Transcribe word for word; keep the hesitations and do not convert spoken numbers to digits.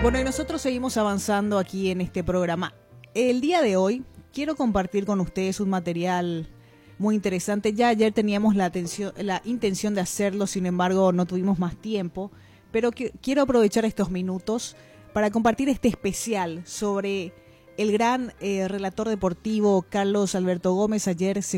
Bueno, y nosotros seguimos avanzando aquí en este programa. El día de hoy quiero compartir con ustedes un material muy interesante. Ya ayer teníamos la, atención, la intención de hacerlo, sin embargo no tuvimos más tiempo, pero que, quiero aprovechar estos minutos para compartir este especial sobre el gran eh, relator deportivo Carlos Alberto Gómez. Ayer se